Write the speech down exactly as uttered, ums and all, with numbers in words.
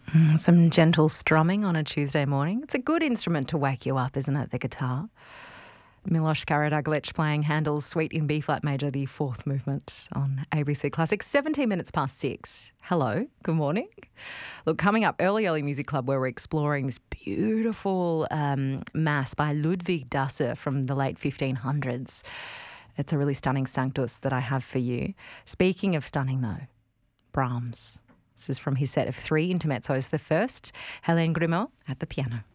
Mm, some gentle strumming on a Tuesday morning. It's a good instrument to wake you up, isn't it, the guitar? Miloš Karađorđević playing Handel's Suite in B-flat major, the fourth movement on A B C Classic. seventeen minutes past six. Hello, good morning. Look, coming up, Early Early Music Club, where we're exploring this beautiful um, mass by Ludwig Dasse from the late fifteen hundreds. It's a really stunning Sanctus that I have for you. Speaking of stunning, though, Brahms. This is from his set of three intermezzos. The first, Hélène Grimaud at the piano.